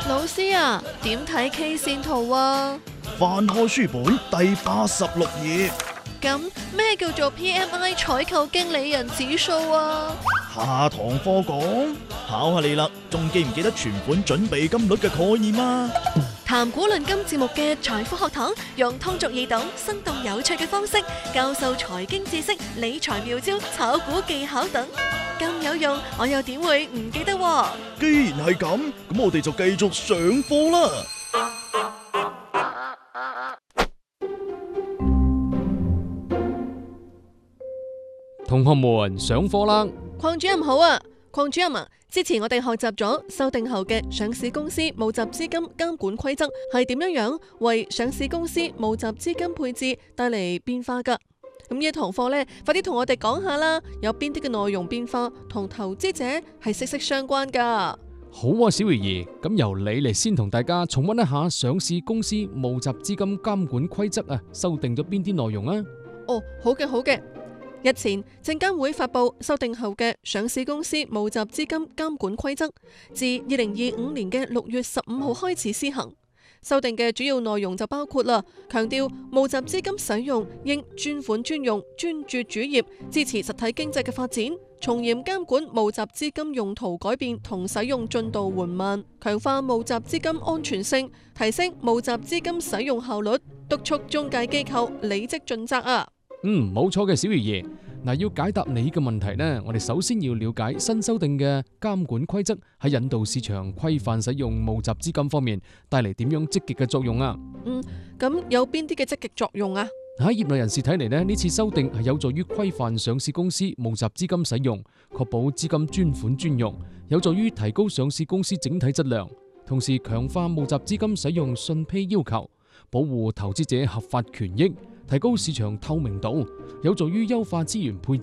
老師啊，點睇 K 線圖啊？ 翻開書本第86頁。 咁咩叫做 PMI 採購經理人指數啊？ 下堂課講，考下你啦，仲記唔記得存款準備金率嘅概念啊？ 談股論金節目嘅財富學堂，用通俗易懂、生動有趣嘅方式教授財經知識、理財妙招、炒股技巧等，咁有用，我又點會唔記得喎？ 既然係咁，咁我哋就繼續上課啦。 同學們上課啦！ 鄺主任好啊，鄺主任啊，之前我哋學習咗修訂後嘅上市公司募集資金監管規則係點樣為上市公司募集資金配置帶嚟變化噶。咁呢一堂課呢，快啲同我哋講下啦，有邊啲嘅內容變化同投資者係息息相關噶？ 好啊，小魚兒，咁由你嚟先同大家重溫一下上市公司募集資金監管規則啊，修訂咗邊啲內容啊？ 哦，好嘅，好嘅。日前，證監會發布修訂後嘅上市公司募集資金監管規則，自2025年嘅6月15號開始施行。修訂嘅主要內容就包括啦，強調募集資金使用應專款專用、專注主業，支持實體經濟嘅發展；從嚴監管募集資金用途改變同使用進度緩慢；強化募集資金安全性，提升募集資金使用效率；督促中介機構履職盡責啊！ 冇錯嘅，小魚兒。嗱，要解答你嘅問題呢，我哋首先要了解新修訂嘅監管規則喺引導市場規範使用募集資金方面帶嚟點樣積極嘅作用啊？ 咁有邊啲嘅積極作用啊？ 喺業內人士睇嚟呢，呢次修訂係有助於規範上市公司募集資金使用，確保資金專款專用，有助於提高上市公司整體質量，同時強化募集資金使用信披要求，保護投資者合法權益，提高市場透明度，有助於優化資源配置。